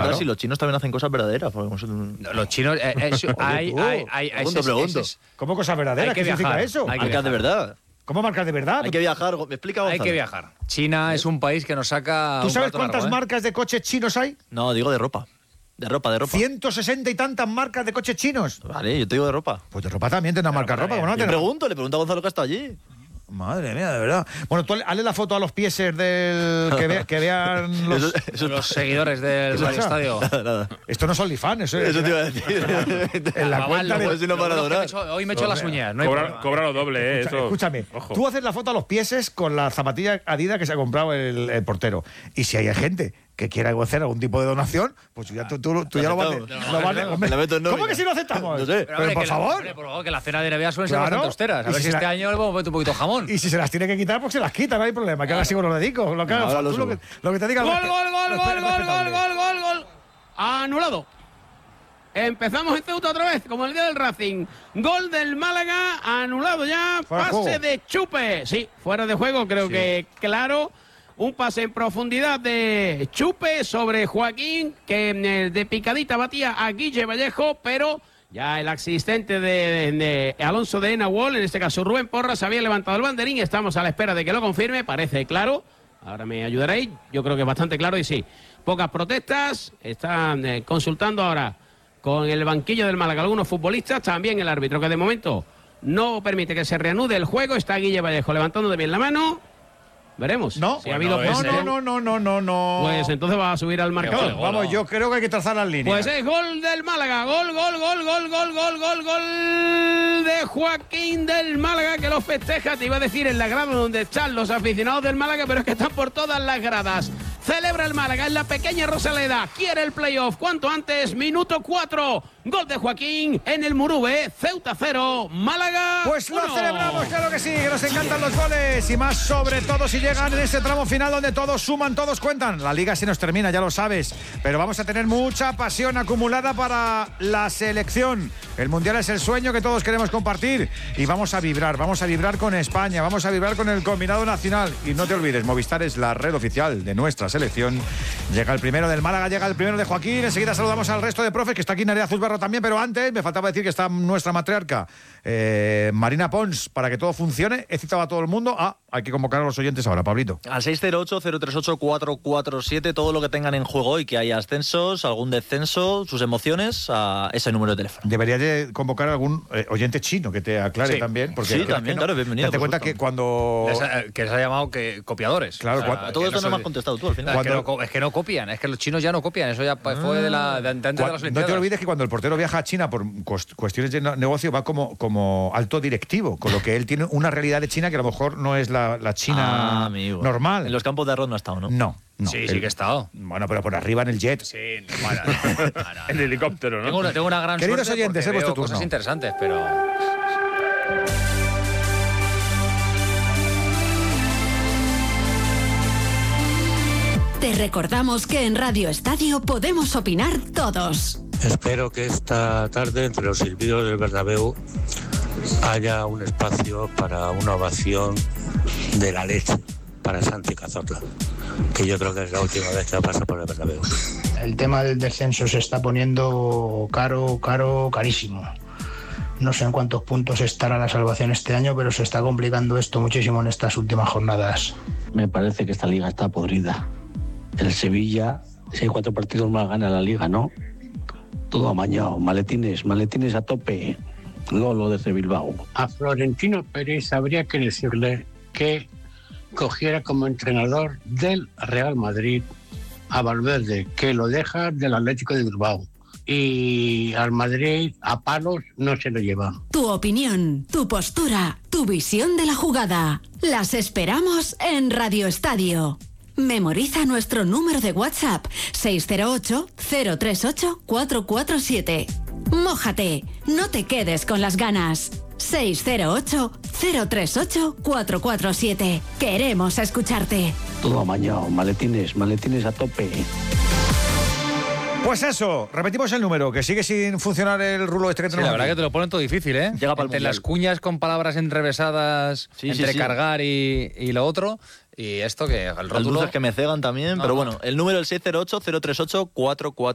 Claro. Si los chinos también hacen cosas verdaderas. Los chinos... Pregunto. ¿Cómo cosas verdaderas? ¿Qué significa eso? Marcas de verdad. ¿Cómo marcas de verdad? Hay que viajar. Me explica Gonzalo. Hay que viajar. China es un país que nos saca... ¿Tú sabes cuántas marcas de coches chinos hay? No, digo de ropa. De ropa. 160 y tantas marcas de coches chinos. Vale, yo te digo de ropa. Pues de ropa también tiene una marca de ropa. Le pregunto a Gonzalo que está allí. Madre mía, de verdad. Bueno, tú hazle la foto a los pieses del que vean los seguidores del estadio. Nada. Esto no es OnlyFans, eso te iba a decir. En la cuenta hoy me he hecho las uñas. No cobra lo doble, eso. Escúchame, ojo. Tú haces la foto a los pieses con la zapatilla Adidas que se ha comprado el portero. Y si hay gente que quiera hacer algún tipo de donación, pues tú ya lo vas a... ¿Cómo que si lo aceptamos? No sé. Pero por favor. Por favor, que la cena de Navidad suelen ser bastante austeras. A ver si este año le vamos a meter un poquito de jamón. Y si se las tiene que quitar, pues se las quita, no hay problema. Que ahora sí lo dedico. Lo que haga, lo que te diga. Gol. Anulado. Empezamos en Ceuta otra vez, como el día del Racing. Gol del Málaga, anulado ya. Pase de Chupe. Sí, fuera de juego, creo que claro. Un pase en profundidad de Chupe sobre Joaquín, que de picadita batía a Guille Vallejo, pero ya el asistente de Alonso de Nahuel, en este caso Rubén Porras, había levantado el banderín. Estamos a la espera de que lo confirme, parece claro. Ahora me ayudaréis, yo creo que es bastante claro y sí. Pocas protestas, están consultando ahora con el banquillo del Málaga algunos futbolistas, también el árbitro, que de momento no permite que se reanude el juego. Está Guille Vallejo levantando de bien la mano. Veremos. No, si ha habido no. Pues entonces va a subir al marcador. Vamos, yo creo que hay que trazar las líneas. Pues es gol del Málaga. Gol de Joaquín del Málaga, que lo festeja, te iba a decir, en la grada donde están los aficionados del Málaga, pero es que están por todas las gradas. Celebra el Málaga en la pequeña Rosaleda. Quiere el playoff cuanto antes. Minuto 4. Gol de Joaquín en el Murube. Ceuta 0, Málaga. Pues lo celebramos, claro que sí, que nos encantan los goles. Y más sobre todo si llegan en este tramo final donde todos suman, todos cuentan. La liga se nos termina, ya lo sabes. Pero vamos a tener mucha pasión acumulada para la selección. El Mundial es el sueño que todos queremos compartir. Y vamos a vibrar con España. Vamos a vibrar con el combinado nacional. Y no te olvides, Movistar es la red oficial de nuestra selección. Llega el primero del Málaga, llega el primero de Joaquín. Enseguida saludamos al resto de profes, que está aquí Nerea Zuzbarro también, pero antes me faltaba decir que está nuestra matriarca Marina Pons, para que todo funcione. He citado a todo el mundo. Hay que convocar a los oyentes ahora, Pablito. Al 608-038-447, todo lo que tengan en juego hoy, que haya ascensos, algún descenso, sus emociones, a ese número de teléfono. Debería de convocar a algún oyente chino que te aclare también. Porque sí, también, claro, bienvenido. Date cuenta que cuando... Que les ha llamado copiadores. Claro, a todo esto no me has contestado tú al final. Es que no copian, es que los chinos ya no copian, eso ya fue de las Olimpiadas. No te olvides que cuando el portero viaja a China por cuestiones de negocio va como alto directivo, con lo que él tiene una realidad de China que a lo mejor no es la China normal. En los campos de arroz no ha estado, ¿no? No. Sí que he estado. Bueno, pero por arriba en el jet. Sí, en el helicóptero, ¿no? Tengo una gran Queridos suerte oyentes, porque veo cosas interesantes, pero... Te recordamos que en Radio Estadio podemos opinar todos. Espero que esta tarde, entre los silbidos del Bernabéu, haya un espacio para una ovación de la leche para Santi Cazorla, que yo creo que es la última vez que pasa por el Bernabéu. El tema del descenso se está poniendo carísimo. No sé en cuántos puntos estará la salvación este año, pero se está complicando esto muchísimo en estas últimas jornadas. Me parece que esta liga está podrida. El Sevilla, si hay 4 partidos más, gana la liga, ¿no? Todo amañado, maletines a tope. Lolo desde Bilbao. A Florentino Pérez habría que decirle que cogiera como entrenador del Real Madrid a Valverde, que lo deja del Atlético de Bilbao. Y al Madrid a palos no se lo lleva. Tu opinión, tu postura, tu visión de la jugada. Las esperamos en Radio Estadio. Memoriza nuestro número de WhatsApp 608-038-447. Mójate, no te quedes con las ganas. 608-038-447. Queremos escucharte. Todo amañado, maletines a tope. Pues eso, repetimos el número, que sigue sin funcionar el rulo este que tenemos. La verdad que te lo ponen todo difícil, ¿eh? Llega para entre las cuñas con palabras enrevesadas, entre cargar y lo otro. Y esto que el rótulo... Las luces que me cegan también, pero bueno, el número es 608-038-447.